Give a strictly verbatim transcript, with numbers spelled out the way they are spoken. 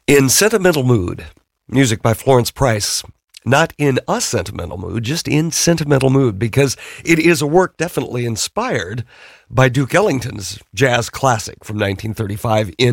In Sentimental Mood, music by Florence Price. Not in a sentimental mood, just in sentimental mood, because it is a work definitely inspired by Duke Ellington's jazz classic from nineteen thirty-five, In